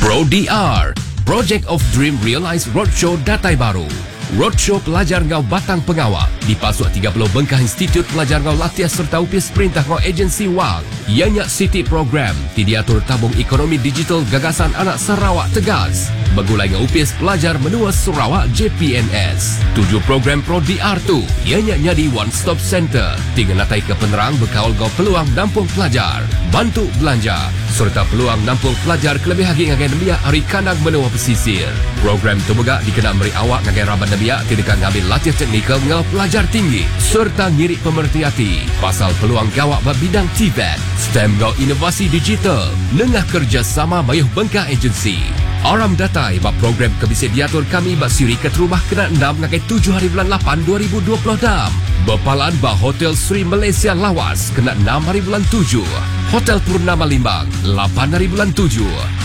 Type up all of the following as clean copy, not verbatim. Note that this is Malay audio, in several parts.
Pro DR, Project of Dream Realised Roadshow Datai Baru. Roadshow pelajar ngau batang pengawal dipasuk 30 bengkah Institut Pelajar ngau latihan serta upis perintah ngau agensi wang. Ianya City Program diatur tabung ekonomi digital gagasan anak Sarawak Tegas. Begulai ngau upis pelajar menua Sarawak JPNS. 7 program Pro DR tu ianya nyadi One Stop Center. 3 natai ke penerang berkaul ngau peluang nampung pelajar. Bantu belanja serta peluang nampung pelajar kelebih hagi ngagai nabia hari kanang menua pesisir. Program tu begak dikenal meri awak ngagai raban nabia tidak ngambil latihan teknikal ngau pelajar tinggi serta ngirik pemerhati pasal peluang gawak bidang TVET, STEM ngau inovasi digital, lengah kerjasama bayuh bengkah agensi. Aram datai bab program kebisi diatur kami bak siri ket rumah kena 6 ngagai 7 hari bulan 8 2026. Bepalan bah Hotel Sri Malaysia Lawas kena 6 hari bulan 7. Hotel Purnama Limbang 8 hari bulan 7.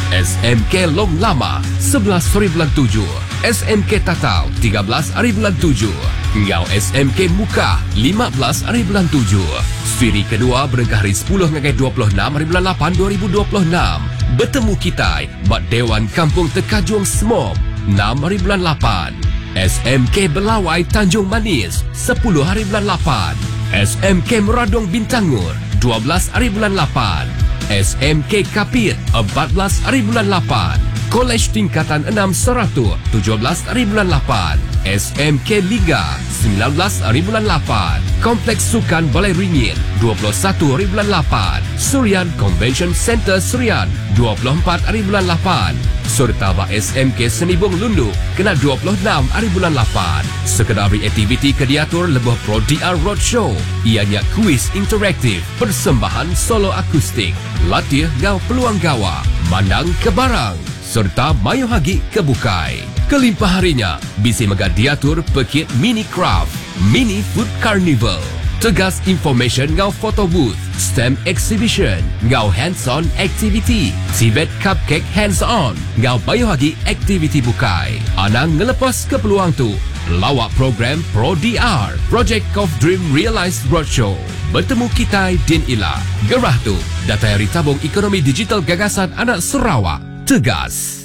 SMK Long Lama 11 hari bulan 7. SMK Tatau 13 hari bulan 7. Ngau SMK Muka 15 hari bulan 7. Siri kedua berengkah hari 10 ngagai 26 hari bulan 8 2026. Bertemu kita bak Dewan Kampung Tekajung Smop 6 hari bulan 8. SMK Belawai Tanjung Manis 10 hari bulan 8. SMK Meradong Bintangur 12 hari bulan 8. SMK Kapit 14 hari bulan 8. Kolej Tingkatan 6 Seratu 17 hari bulan 8. SMK Liga 19 hari bulan 8. Kompleks Sukan Balai Ringin 21 hari bulan 8. Surian Convention Center Surian 24 hari bulan 8. Serta bak SMK Senibung Lundu kena 26 hari bulan 8. Sekedari aktiviti kediatur lebuh Pro DR Roadshow. Ianya kuis interaktif, persembahan solo akustik, latih ngau peluang gawa, mandang ke barang, serta mayu hagi ke bukai. Kelimpah harinya, bisi mega diatur pekit mini craft, mini food carnival. Tegas information ngau photo booth, STEM exhibition, ngau hands-on activity, TVET cupcake hands-on, ngau bayu hagi aktiviti bukai. Anang ngelepas ke peluang tu, lawak program Pro DR, Project of Dream Realised Roadshow. Bertemu kita Din Ila. Gerah tu, data hari tabung ekonomi digital gagasan anak Sarawak. Tegas.